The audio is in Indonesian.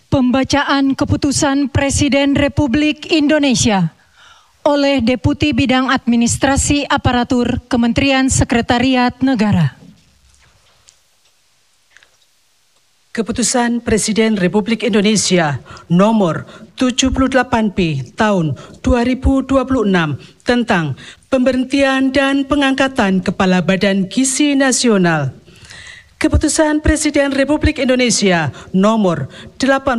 Pembacaan Keputusan Presiden Republik Indonesia oleh Deputi Bidang Administrasi Aparatur Kementerian Sekretariat Negara. Keputusan Presiden Republik Indonesia nomor 78P tahun 2026 tentang pemberhentian dan pengangkatan Kepala Badan Gizi Nasional. Keputusan Presiden Republik Indonesia nomor 80